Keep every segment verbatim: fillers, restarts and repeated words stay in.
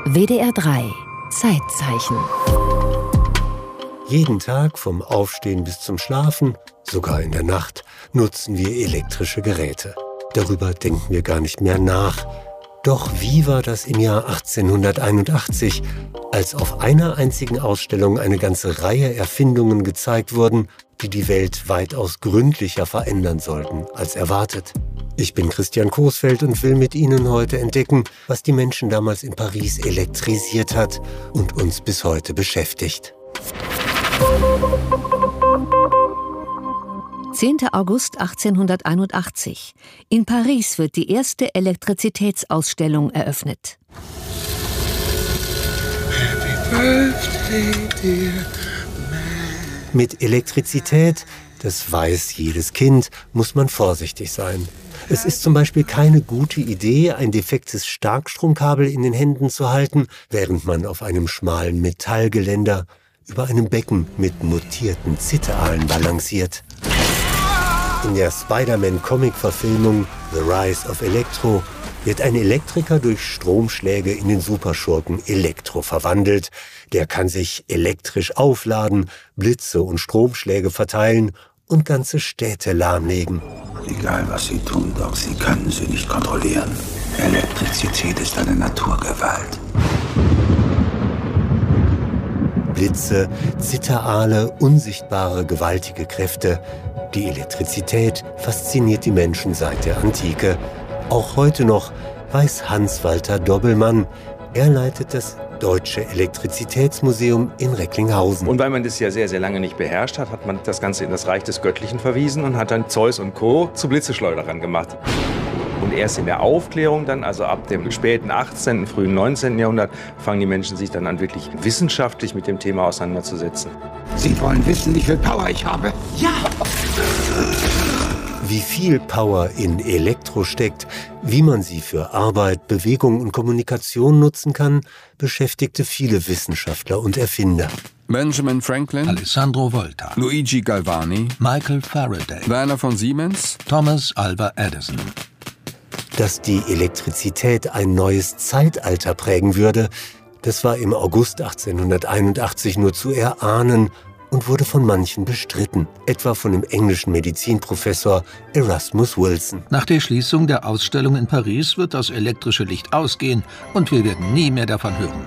W D R drei Zeitzeichen. Jeden Tag vom Aufstehen bis zum Schlafen, sogar in der Nacht, nutzen wir elektrische Geräte. Darüber denken wir gar nicht mehr nach. Doch wie war das im Jahr achtzehnhunderteinundachtzig, als auf einer einzigen Ausstellung eine ganze Reihe Erfindungen gezeigt wurden, die die Welt weitaus gründlicher verändern sollten als erwartet? Ich bin Christian Coesfeld und will mit Ihnen heute entdecken, was die Menschen damals in Paris elektrisiert hat und uns bis heute beschäftigt. zehnter August achtzehnhunderteinundachtzig. In Paris wird die erste Elektrizitätsausstellung eröffnet. Mit Elektrizität, das weiß jedes Kind, muss man vorsichtig sein. Es ist zum Beispiel keine gute Idee, ein defektes Starkstromkabel in den Händen zu halten, während man auf einem schmalen Metallgeländer über einem Becken mit mutierten Zitteralen balanciert. In der Spider-Man-Comic-Verfilmung The Rise of Electro wird ein Elektriker durch Stromschläge in den Superschurken Elektro verwandelt. Der kann sich elektrisch aufladen, Blitze und Stromschläge verteilen und ganze Städte lahmlegen. Egal was sie tun, doch sie können sie nicht kontrollieren. Elektrizität ist eine Naturgewalt. Blitze, Zitterale, unsichtbare, gewaltige Kräfte. Die Elektrizität fasziniert die Menschen seit der Antike. Auch heute noch, weiß Hans-Walter Dobbelmann. Er leitet das Deutsche Elektrizitätsmuseum in Recklinghausen. Und weil man das ja sehr, sehr lange nicht beherrscht hat, hat man das Ganze in das Reich des Göttlichen verwiesen und hat dann Zeus und Co. zu Blitzeschleuderern gemacht. Und erst in der Aufklärung dann, also ab dem späten achtzehnten, frühen neunzehnten Jahrhundert, fangen die Menschen sich dann an, wirklich wissenschaftlich mit dem Thema auseinanderzusetzen. Sie wollen wissen, wie viel Power ich habe? Ja! Wie viel Power in Elektro steckt, wie man sie für Arbeit, Bewegung und Kommunikation nutzen kann, beschäftigte viele Wissenschaftler und Erfinder. Benjamin Franklin, Alessandro Volta, Luigi Galvani, Michael Faraday, Werner von Siemens, Thomas Alva Edison. Dass die Elektrizität ein neues Zeitalter prägen würde, das war im August achtzehnhunderteinundachtzig nur zu erahnen und wurde von manchen bestritten, etwa von dem englischen Medizinprofessor Erasmus Wilson. Nach der Schließung der Ausstellung in Paris wird das elektrische Licht ausgehen und wir werden nie mehr davon hören.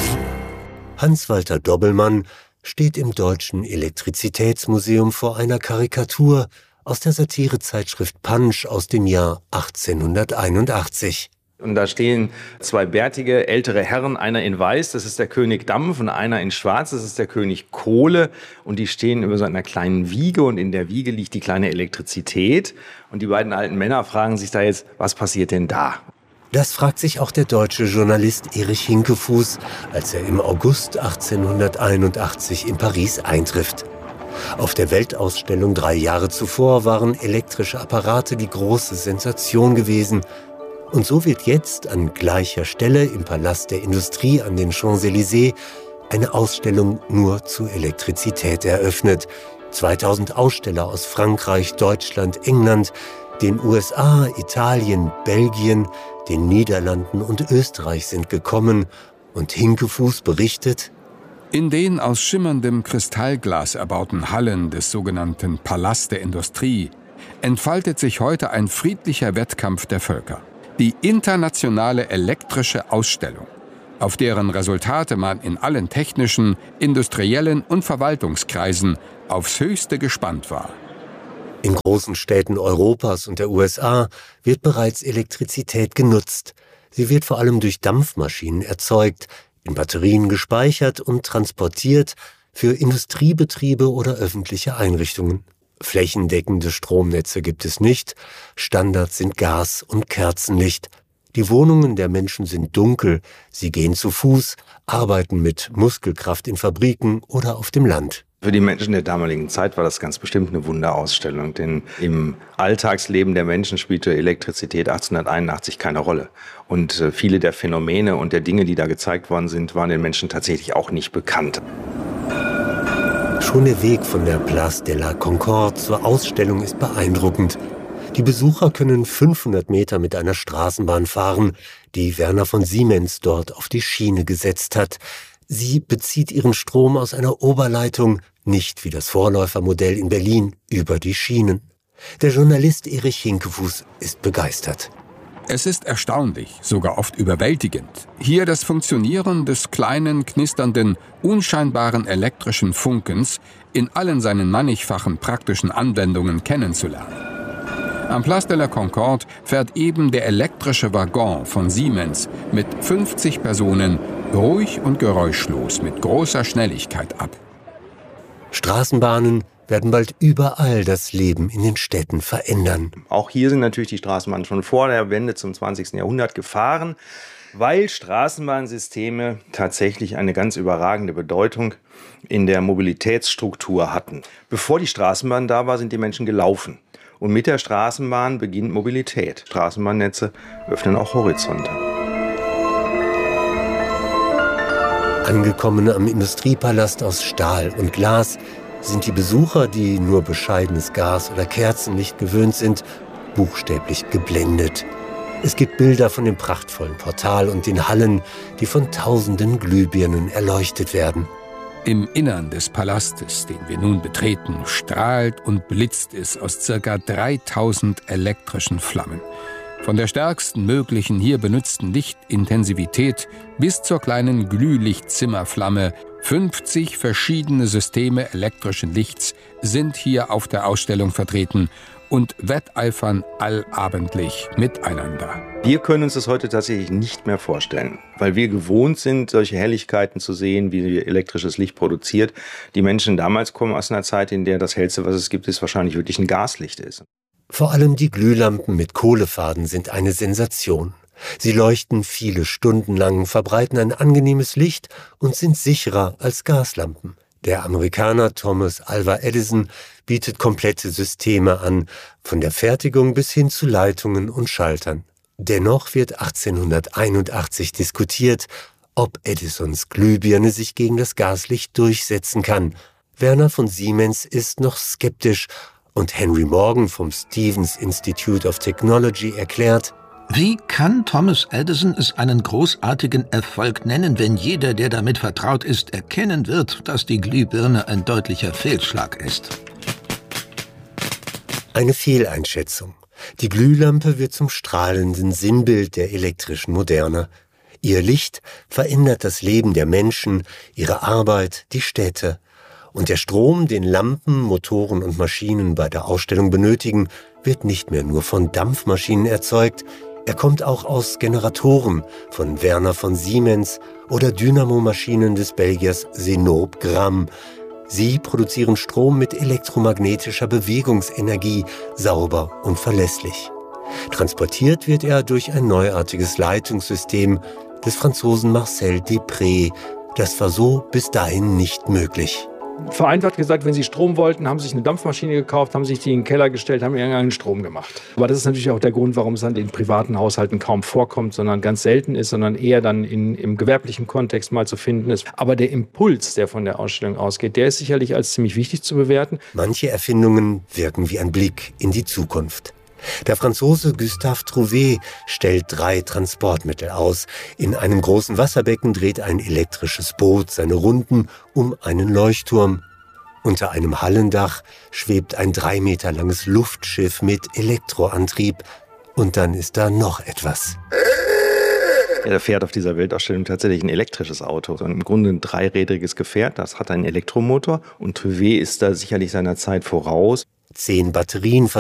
Hans-Walter Dobbelmann steht im Deutschen Elektrizitätsmuseum vor einer Karikatur aus der Satirezeitschrift Punch aus dem Jahr achtzehnhunderteinundachtzig. Und da stehen zwei bärtige ältere Herren, einer in Weiß, das ist der König Dampf, und einer in Schwarz, das ist der König Kohle. Und die stehen über so einer kleinen Wiege und in der Wiege liegt die kleine Elektrizität. Und die beiden alten Männer fragen sich da jetzt, was passiert denn da? Das fragt sich auch der deutsche Journalist Erich Hinkefuß, als er im August achtzehnhunderteinundachtzig in Paris eintrifft. Auf der Weltausstellung drei Jahre zuvor waren elektrische Apparate die große Sensation gewesen. Und so wird jetzt an gleicher Stelle im Palast der Industrie an den Champs-Élysées eine Ausstellung nur zu Elektrizität eröffnet. zweitausend Aussteller aus Frankreich, Deutschland, England, den U S A, Italien, Belgien, den Niederlanden und Österreich sind gekommen. Und Hinkefuß berichtet: In den aus schimmerndem Kristallglas erbauten Hallen des sogenannten Palast der Industrie entfaltet sich heute ein friedlicher Wettkampf der Völker. Die internationale elektrische Ausstellung, auf deren Resultate man in allen technischen, industriellen und Verwaltungskreisen aufs Höchste gespannt war. In großen Städten Europas und der U S A wird bereits Elektrizität genutzt. Sie wird vor allem durch Dampfmaschinen erzeugt, in Batterien gespeichert und transportiert für Industriebetriebe oder öffentliche Einrichtungen. Flächendeckende Stromnetze gibt es nicht. Standard sind Gas- und Kerzenlicht. Die Wohnungen der Menschen sind dunkel. Sie gehen zu Fuß, arbeiten mit Muskelkraft in Fabriken oder auf dem Land. Für die Menschen der damaligen Zeit war das ganz bestimmt eine Wunderausstellung, denn im Alltagsleben der Menschen spielte Elektrizität achtzehnhunderteinundachtzig keine Rolle. Und viele der Phänomene und der Dinge, die da gezeigt worden sind, waren den Menschen tatsächlich auch nicht bekannt. Schon der Weg von der Place de la Concorde zur Ausstellung ist beeindruckend. Die Besucher können fünfhundert Meter mit einer Straßenbahn fahren, die Werner von Siemens dort auf die Schiene gesetzt hat. Sie bezieht ihren Strom aus einer Oberleitung, nicht wie das Vorläufermodell in Berlin, über die Schienen. Der Journalist Erich Hinkefuß ist begeistert. Es ist erstaunlich, sogar oft überwältigend, hier das Funktionieren des kleinen, knisternden, unscheinbaren elektrischen Funkens in allen seinen mannigfachen praktischen Anwendungen kennenzulernen. Am Place de la Concorde fährt eben der elektrische Waggon von Siemens mit fünfzig Personen ruhig und geräuschlos mit großer Schnelligkeit ab. Straßenbahnen werden bald überall das Leben in den Städten verändern. Auch hier sind natürlich die Straßenbahnen schon vor der Wende zum zwanzigsten Jahrhundert gefahren, weil Straßenbahnsysteme tatsächlich eine ganz überragende Bedeutung in der Mobilitätsstruktur hatten. Bevor die Straßenbahn da war, sind die Menschen gelaufen. Und mit der Straßenbahn beginnt Mobilität. Straßenbahnnetze öffnen auch Horizonte. Angekommen am Industriepalast aus Stahl und Glas sind die Besucher, die nur bescheidenes Gas- oder Kerzenlicht gewöhnt sind, buchstäblich geblendet. Es gibt Bilder von dem prachtvollen Portal und den Hallen, die von tausenden Glühbirnen erleuchtet werden. Im Innern des Palastes, den wir nun betreten, strahlt und blitzt es aus ca. dreitausend elektrischen Flammen. Von der stärksten möglichen hier benutzten Lichtintensivität bis zur kleinen Glühlichtzimmerflamme. fünfzig verschiedene Systeme elektrischen Lichts sind hier auf der Ausstellung vertreten und wetteifern allabendlich miteinander. Wir können uns das heute tatsächlich nicht mehr vorstellen, weil wir gewohnt sind, solche Helligkeiten zu sehen, wie elektrisches Licht produziert. Die Menschen damals kommen aus einer Zeit, in der das Hellste, was es gibt, ist wahrscheinlich wirklich ein Gaslicht ist. Vor allem die Glühlampen mit Kohlefaden sind eine Sensation. Sie leuchten viele Stunden lang, verbreiten ein angenehmes Licht und sind sicherer als Gaslampen. Der Amerikaner Thomas Alva Edison bietet komplette Systeme an, von der Fertigung bis hin zu Leitungen und Schaltern. Dennoch wird achtzehnhunderteinundachtzig diskutiert, ob Edisons Glühbirne sich gegen das Gaslicht durchsetzen kann. Werner von Siemens ist noch skeptisch und Henry Morgan vom Stevens Institute of Technology erklärt: Wie kann Thomas Edison es einen großartigen Erfolg nennen, wenn jeder, der damit vertraut ist, erkennen wird, dass die Glühbirne ein deutlicher Fehlschlag ist? Eine Fehleinschätzung. Die Glühlampe wird zum strahlenden Sinnbild der elektrischen Moderne. Ihr Licht verändert das Leben der Menschen, ihre Arbeit, die Städte. Und der Strom, den Lampen, Motoren und Maschinen bei der Ausstellung benötigen, wird nicht mehr nur von Dampfmaschinen erzeugt, er kommt auch aus Generatoren von Werner von Siemens oder Dynamomaschinen des Belgiers Zenobe Gramme. Sie produzieren Strom mit elektromagnetischer Bewegungsenergie, sauber und verlässlich. Transportiert wird er durch ein neuartiges Leitungssystem des Franzosen Marcel Depré. Das war so bis dahin nicht möglich. Vereinfacht gesagt, wenn Sie Strom wollten, haben Sie sich eine Dampfmaschine gekauft, haben sich die in den Keller gestellt, haben irgendeinen Strom gemacht. Aber das ist natürlich auch der Grund, warum es dann in privaten Haushalten kaum vorkommt, sondern ganz selten ist, sondern eher dann in, im gewerblichen Kontext mal zu finden ist. Aber der Impuls, der von der Ausstellung ausgeht, der ist sicherlich als ziemlich wichtig zu bewerten. Manche Erfindungen wirken wie ein Blick in die Zukunft. Der Franzose Gustave Trouvé stellt drei Transportmittel aus. In einem großen Wasserbecken dreht ein elektrisches Boot seine Runden um einen Leuchtturm. Unter einem Hallendach schwebt ein drei Meter langes Luftschiff mit Elektroantrieb. Und dann ist da noch etwas. Er fährt auf dieser Weltausstellung tatsächlich ein elektrisches Auto. Also im Grunde ein dreirädriges Gefährt, das hat einen Elektromotor. Und Trouvé ist da sicherlich seiner Zeit voraus. Zehn Batterien